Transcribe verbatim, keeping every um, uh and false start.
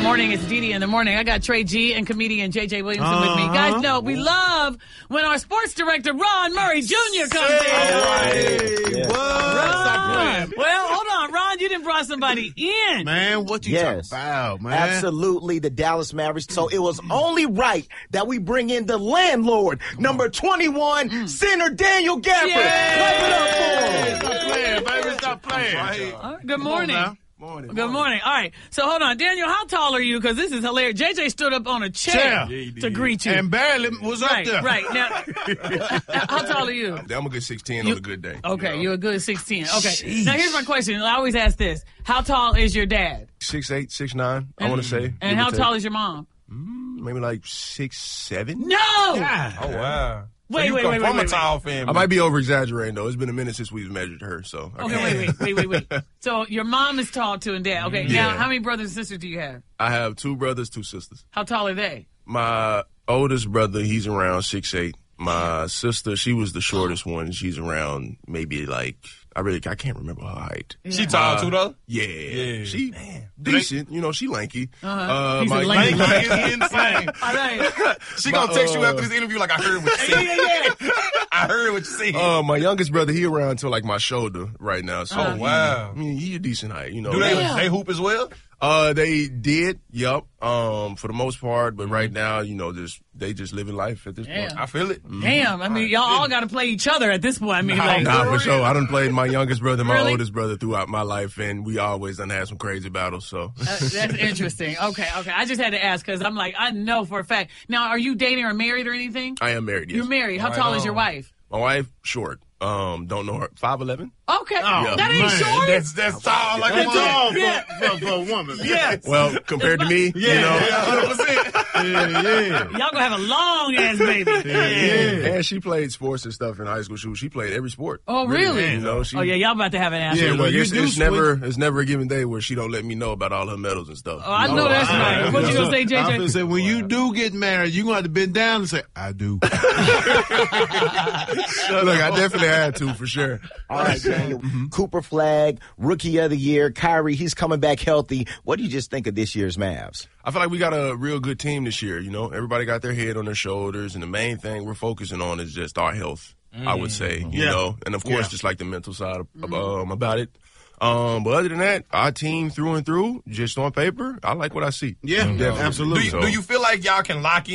morning. It's Dee Dee in the morning. I got Trey G and comedian J J Williamson uh-huh. with me. Guys know we love when our sports director Ron Murray Junior comes in. Hey, yeah. Ron. Well, hold on. Ron, you didn't brought somebody in. Man, what you yes. talking about, man? Absolutely, the Dallas Mavericks. So it was only right that we bring in the landlord, number twenty-one, mm. center Daniel Gafford. Clap it up for him. Stop playing, baby. Stop playing. Right. Right, good morning. Morning, Good morning. All right. So hold on. Daniel, how tall are you? Because this is hilarious. J J stood up on a chair, chair. to greet you. And barely was right, up there. Right. Now, how tall are you? I'm a good six ten you, on a good day. Okay. You know? You're a good six ten. Okay. Sheesh. Now, here's my question. I always ask this. How tall is your dad? six eight, six nine, I want to say. And how tall is your mom? Mm, maybe like six seven. No! Yeah. Oh, wow. Wait, so wait, come wait, from wait, a tall family. I might be over exaggerating though. It's been a minute since we've measured her, so. Okay, wait, wait, wait, wait, wait. So your mom is tall too, and dad. Okay, yeah. now how many brothers and sisters do you have? I have two brothers, two sisters. How tall are they? My oldest brother, he's around six eight. My sister, she was the shortest one. She's around maybe like. I really, I can't remember her height. Yeah. She tall uh, too, though? Yeah. yeah. She Man. decent. You know, she lanky. Uh-huh. Uh, He's my, a lanky. Lanky is insane. All right. She gonna text uh, you after this interview like, I heard what you said. Yeah, yeah. I heard what you said. Uh, my youngest brother, he around to like my shoulder right now. So, uh-huh. wow. I mean, he a decent height, you know. Do they, yeah. they hoop as well? Uh, they did, yep, um, for the most part. But right now, you know, just they just living life at this Damn. point. I feel it. Mm-hmm. Damn, I mean, y'all all got to play each other at this point. I mean, nah, like, nah for sure. I done played my youngest brother, and my really? oldest brother throughout my life, and we always done had some crazy battles. So uh, that's interesting. Okay, okay. I just had to ask because I'm like, I know for a fact. Now, are you dating or married or anything? I am married. Yes. You're married. How right tall on. is your wife? My wife, short. Um, don't know her. five eleven. Okay, oh, that ain't man. short. That's that's tall like That's a tall for, yeah. for, for a woman. Yeah. Well, compared to me, yeah, you know. Yeah, one hundred percent. Yeah, yeah. Y'all gonna have a long ass baby. Yeah, yeah. And she played sports and stuff in high school. She, she played every sport. Oh, really? You know, she, Oh, yeah, y'all about to have an ass. Yeah, Look, well, you it's, do it's switch- never it's never a given day where she don't let me know about all her medals and stuff. Oh, I know that's I- right. What you gonna say, J J? I was say, when you do get married, you're going to have to bend down and say, I do. Look, I definitely had to, for sure. All right, Daniel. Cooper Flag, Rookie of the Year. Kyrie, he's coming back healthy. What do you just think of this year's Mavs? I feel like we got a real good team this year. You know, everybody got their head on their shoulders, and the main thing we're focusing on is just our health, mm. I would say, you yeah. know, and of course, yeah. just like the mental side of, um, about it. Um, but other than that, our team through and through, just on paper, I like what I see. Yeah, Definitely. absolutely. Do you, do you feel like y'all can lock in